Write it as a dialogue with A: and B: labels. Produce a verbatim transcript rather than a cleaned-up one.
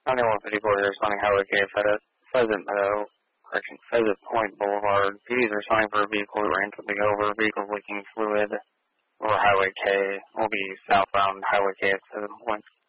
A: ninety-one fifty-four here, signing Highway K, Pheasant Meadow, correction, Pheasant Point Boulevard. P Ds are signing for a vehicle that ran something over, vehicle leaking fluid, over Highway K. Will be southbound Highway K at Pheasant Point.